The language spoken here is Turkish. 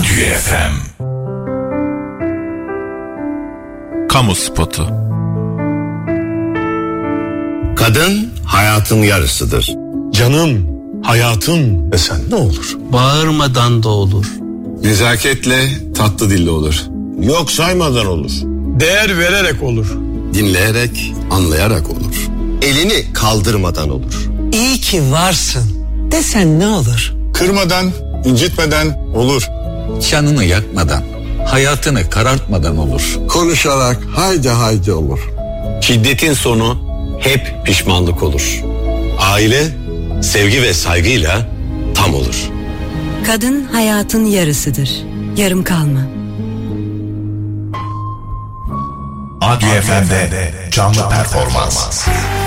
Adü FM. Kamu spotu. Kadın hayatın yarısıdır. Canım, hayatım desen ne olur? Bağırmadan da olur. Nezaketle, tatlı dilli olur. Yok saymadan olur. Değer vererek olur. Dinleyerek, anlayarak olur. Elini kaldırmadan olur. İyi ki varsın desen ne olur? Kırmadan, incitmeden olur. Canını yakmadan, hayatını karartmadan olur. Konuşarak haydi haydi olur. Şiddetin sonu hep pişmanlık olur. Aile sevgi ve saygıyla tam olur. Kadın hayatın yarısıdır. Yarım kalma. Adü FM'de canlı performans.